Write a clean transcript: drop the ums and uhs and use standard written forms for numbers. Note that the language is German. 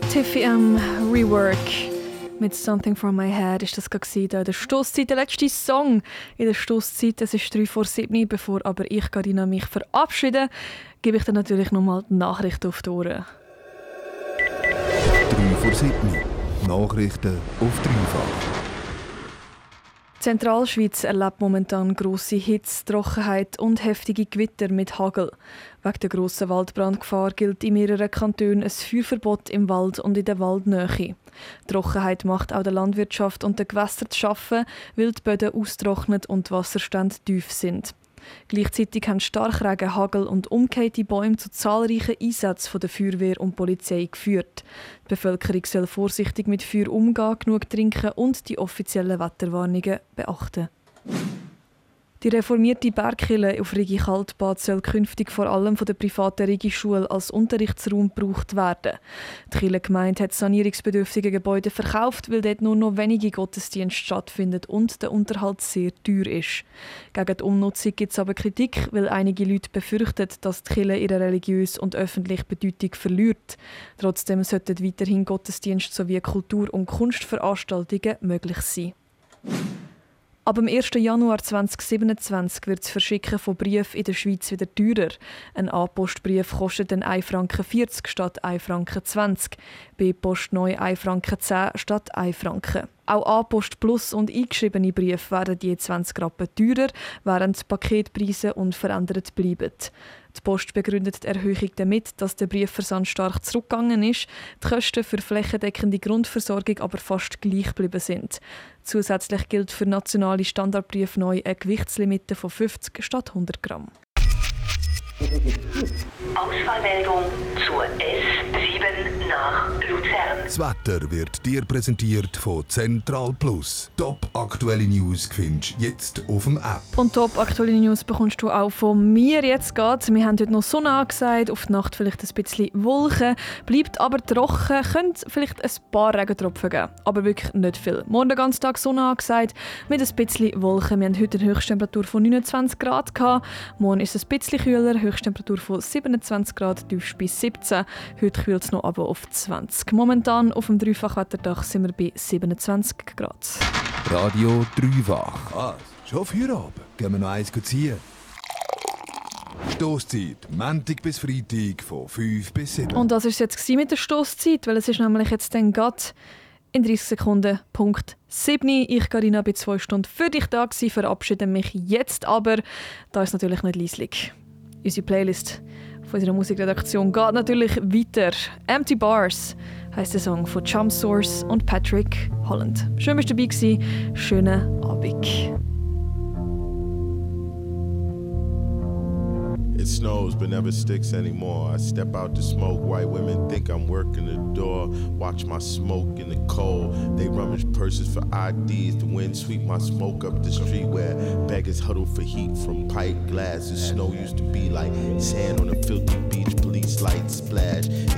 Tiffy Rework mit «Something from my head» ist das hier in der Stosszeit, der letzte Song in der Stosszeit. Es ist 6:03. Bevor aber ich, Carina, mich verabschiede, gebe ich dann natürlich nochmal die Nachrichten auf die Ohren. 6:03. Nachrichten auf dreifach. Die Zentralschweiz erlebt momentan grosse Hitze, Trockenheit und heftige Gewitter mit Hagel. Wegen der grossen Waldbrandgefahr gilt in mehreren Kantonen ein Feuerverbot im Wald und in der Waldnähe. Die Trockenheit macht auch der Landwirtschaft und den Gewässern zu schaffen, weil die Böden austrocknet und die Wasserstände tief sind. Gleichzeitig haben Starkregen, Hagel und umgekehlte Bäume zu zahlreichen Einsätzen von der Feuerwehr und Polizei geführt. Die Bevölkerung soll vorsichtig mit Feuer umgehen, genug trinken und die offiziellen Wetterwarnungen beachten. Die reformierte Bergkirche auf Rigi Kaltbad soll künftig vor allem von der privaten Rigi-Schule als Unterrichtsraum gebraucht werden. Die Kirchengemeinde hat sanierungsbedürftige Gebäude verkauft, weil dort nur noch wenige Gottesdienste stattfinden und der Unterhalt sehr teuer ist. Gegen die Umnutzung gibt es aber Kritik, weil einige Leute befürchten, dass die Kirche ihre religiöse und öffentliche Bedeutung verliert. Trotzdem sollten weiterhin Gottesdienste sowie Kultur- und Kunstveranstaltungen möglich sein. Ab dem 1. Januar 2027 wird das Verschicken von Briefen in der Schweiz wieder teurer. Ein A-Postbrief kostet dann 1,40 Franken statt 1,20 Franken. B-Post neu 1,10 Franken statt 1 Franken. Auch A-Post Plus und eingeschriebene Briefe werden je 20 Rappen teurer, während die Paketpreise unverändert bleiben. Die Post begründet die Erhöhung damit, dass der Briefversand stark zurückgegangen ist, die Kosten für flächendeckende Grundversorgung aber fast gleich geblieben sind. Zusätzlich gilt für nationale Standardbriefe neu eine Gewichtslimite von 50 statt 100 Gramm. Auswahlmeldung zur S7 nach Luzern. Das Wetter wird dir präsentiert von Central Plus. Top aktuelle News findest du jetzt auf dem App. Und top aktuelle News bekommst du auch von mir. Jetzt geht's. Wir haben heute noch Sonne angesagt, auf die Nacht vielleicht ein bisschen Wolken. Bleibt aber trocken, könnte vielleicht ein paar Regentropfen geben, aber wirklich nicht viel. Morgen den ganzen Tag Sonne angesagt, mit ein bisschen Wolken. Wir haben heute eine Höchsttemperatur von 29 Grad gehabt. Morgen ist es ein bisschen kühler, Höchsttemperatur von 27 Grad, tiefst bis 17. Heute kühlt es noch aber auf 20. Momentan auf dem Dreifachwetterdach sind wir bei 27 Grad. Radio Dreifach. Was? Schon Feierabend? Gehen wir noch eins ziehen? Stosszeit, Montag bis Freitag von 5 bis 7. Und das war es jetzt mit der Stosszeit, weil es ist nämlich jetzt dann gerade in 30 Sekunden Punkt 7. Ich, Carina, bin 2 Stunden für dich da gewesen, verabschiede mich jetzt aber. Da ist natürlich nicht leislich. Unsere Playlist von unserer Musikredaktion geht natürlich weiter. «Empty Bars» heisst der Song von Jump Source und Patrick Holland. Schön, dass du dabei warst. Schönen Abend. It snows but never sticks anymore. I step out to smoke. White women think I'm working the door. Watch my smoke in the cold. They rummage purses for IDs. The wind sweep my smoke up the street where beggars huddle for heat from pipe glass. The snow used to be like sand on a filthy beach. Police lights splash.